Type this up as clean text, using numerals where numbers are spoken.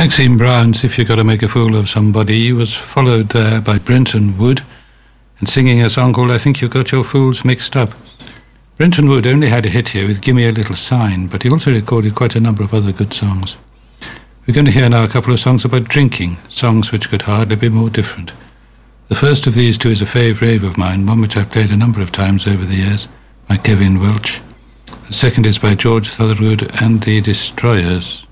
Maxine Brown's If You've Got to Make a Fool of Somebody was followed there by Brenton Wood, and singing a song called I Think You've Got Your Fools Mixed Up. Brenton Wood only had a hit here with Gimme a Little Sign, but he also recorded quite a number of other good songs. We're going to hear now a couple of songs about drinking, songs which could hardly be more different. The first of these two is a fave-rave of mine, one which I've played a number of times over the years, by Kevin Welch. The second is by George Thorogood and the Destroyers.